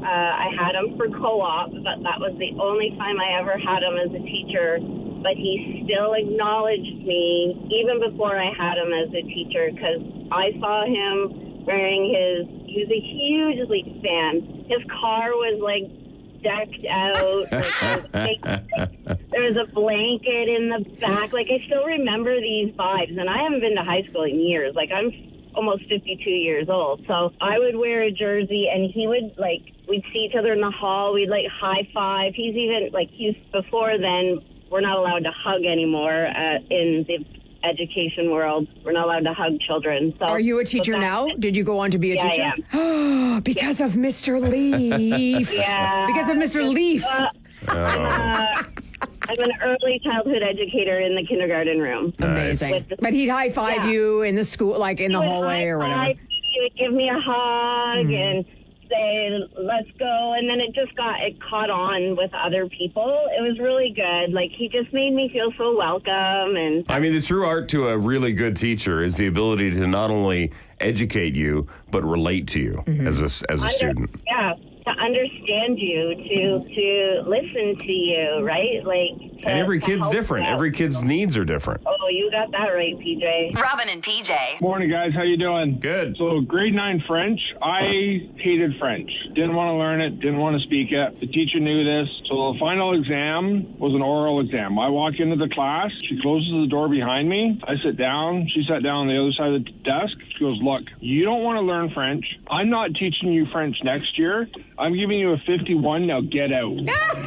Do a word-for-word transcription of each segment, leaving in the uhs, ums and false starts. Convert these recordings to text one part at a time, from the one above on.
Uh, I had him for co-op, but that was the only time I ever had him as a teacher. But he still acknowledged me even before I had him as a teacher because I saw him wearing his, he was a huge Leafs fan. His car was like decked out. Like, there was a blanket in the back. Like, I still remember these vibes. And I haven't been to high school in years. Like, I'm almost fifty-two years old. So I would wear a jersey and he would, like, we'd see each other in the hall. We'd, like, high five. He's even, like, he's before then, we're not allowed to hug anymore uh, in the education world. We're not allowed to hug children. So, are you a teacher now? Did you go on to be a yeah, teacher? Yeah. Because yeah. of Mister Leaf. Yeah. Because of Mister Leaf. Uh, Oh. I'm, uh, I'm an early childhood educator in the kindergarten room. Amazing. The, but he'd high five yeah. you in the school, like in he the hallway or whatever. He would give me a hug mm. and say, let's go. And then it just got, it caught on with other people. It was really good. Like, he just made me feel so welcome. And I mean, the true art to a really good teacher is the ability to not only educate you, but relate to you mm-hmm. as a, as a Under, student. Yeah. To understand you, to to listen to you, right? Like, to, and every kid's different. Every kid's needs are different. Oh, you got that right, P J. Robin and P J. Morning, guys. How you doing? Good. So, grade nine French. I hated French. Didn't want to learn it. Didn't want to speak it. The teacher knew this. So the final exam was an oral exam. I walk into the class. She closes the door behind me. I sit down. She sat down on the other side of the desk. She goes, look, you don't want to learn French. I'm not teaching you French next year. I'm giving you a fifty-one. Now get out.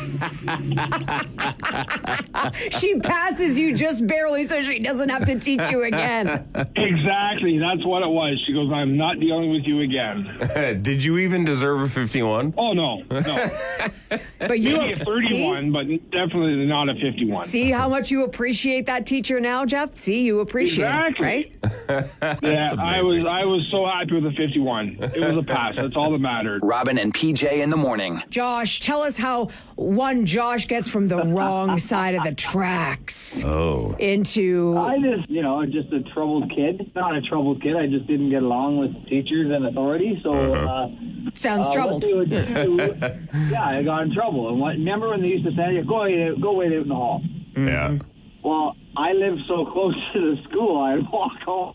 She passes you just barely so she doesn't have to teach you again. Exactly. That's what it was. She goes, I'm not dealing with you again. Did you even deserve a fifty-one? Oh, no. No. But you Maybe a thirty-one, see? But definitely not a fifty-one. See how much you appreciate that teacher now, Jeff? See, you appreciate exactly. it, right? Yeah, I was I was so happy with the fifty-one. It was a pass. That's all that mattered. Robin and P J in the morning. Josh, tell us how one Josh gets from the wrong side of the tracks oh. into... I just, you know, just a troubled kid. Not a troubled kid. I just didn't get along with teachers and authority. So, uh-huh. uh, Sounds uh, troubled. What they would do, yeah, I got in trouble. And what, remember when they used to say, go wait, go wait out in the hall? Mm-hmm. Yeah. Well, I lived so close to the school, I'd walk home.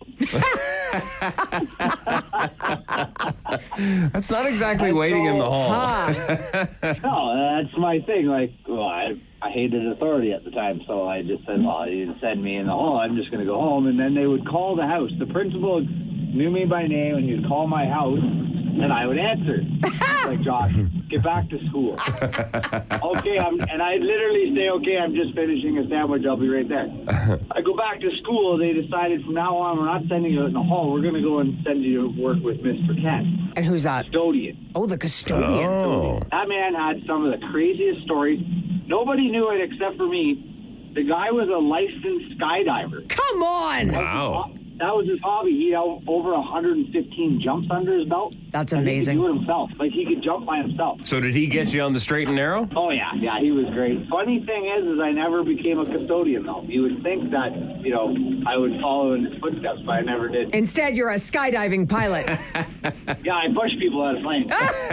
That's not exactly and waiting so, in the hall. Huh. No, that's my thing. Like, well, I, I hated authority at the time, so I just said, well, you send me in the hall. I'm just going to go home. And then they would call the house. The principal knew me by name, and he'd call my house, and I would answer. Like, Josh, get back to school. Okay, I'm, and I'd literally say, okay, I'm just finishing a sandwich. I'll be right there. I go back to school. They decided from now on, we're not sending you in the hall. We're going to go and send you to work with Mister Kent. And who's that? Custodian. Oh, the custodian. Oh. That man had some of the craziest stories. Nobody knew it except for me. The guy was a licensed skydiver. Come on! Wow. That was his hobby. He had over one hundred fifteen jumps under his belt. That's and amazing. He could do it himself. Like, he could jump by himself. So did he get you on the straight and narrow? Oh, yeah. Yeah, he was great. Funny thing is, is I never became a custodian, though. You would think that, you know, I would follow in his footsteps, but I never did. Instead, you're a skydiving pilot. Yeah, I push people out of planes.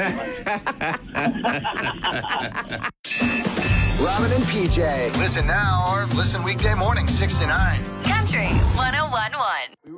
Robin and P J. Listen now or listen weekday morning, six to nine. Country one oh one point one.